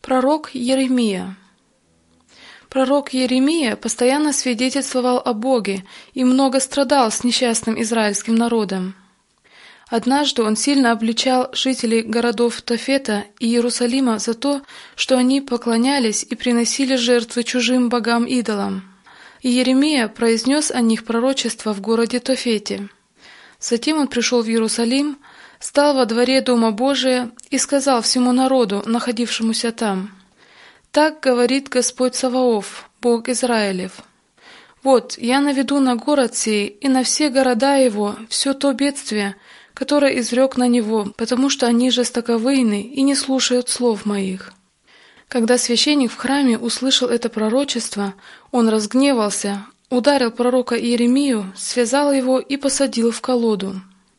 Пророк Иеремия. Пророк Иеремия постоянно свидетельствовал о Боге и много страдал с несчастным израильским народом. Однажды он сильно обличал жителей городов Тофета и Иерусалима за то, что они поклонялись и приносили жертвы чужим богам-идолам. Иеремия произнес о них пророчество в городе Тофете. Затем он пришел в Иерусалим, стал во дворе Дома Божия и сказал всему народу, находившемуся там: «Так говорит Господь Саваоф, Бог Израилев: вот, я наведу на город сей и на все города его все то бедствие, которое изрек на него, потому что они жестоковыйны и не слушают слов моих». Когда священник в храме услышал это пророчество, он разгневался, ударил пророка Иеремию, связал его и посадил в колоду.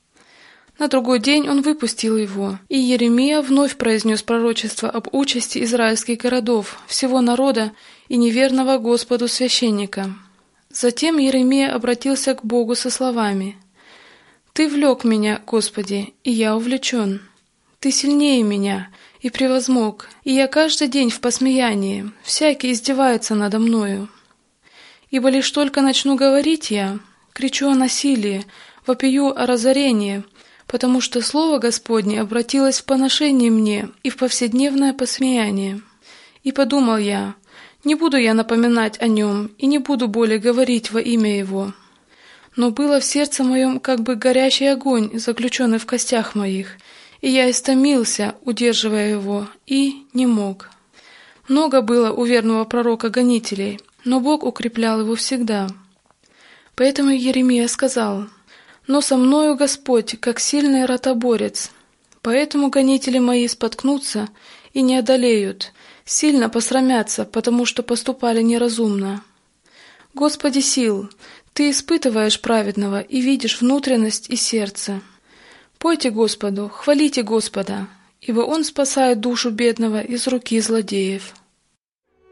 На другой день он выпустил его, и Иеремия вновь произнес пророчество об участи израильских городов, всего народа и неверного Господу священника. Затем Иеремия обратился к Богу со словами: «Ты влек меня, Господи, и я увлечен. Ты сильнее меня, и превозмог, и я каждый день в посмеянии, всякий издевается надо мною. Ибо лишь только начну говорить я, кричу о насилии, вопию о разорении, потому что слово Господне обратилось в поношение мне и в повседневное посмеяние. И подумал я: не буду я напоминать о нем, и не буду более говорить во имя его. Но было в сердце моем как бы горящий огонь, заключенный в костях моих, и я истомился, удерживая его, и не мог. Много было у верного пророка гонителей, но Бог укреплял его всегда. Поэтому Иеремия сказал: «Но со мною Господь, как сильный ротоборец. Поэтому гонители мои споткнутся и не одолеют, сильно посрамятся, потому что поступали неразумно. Господи сил, Ты испытываешь праведного и видишь внутренность и сердце. Пойте Господу, хвалите Господа, ибо Он спасает душу бедного из руки злодеев».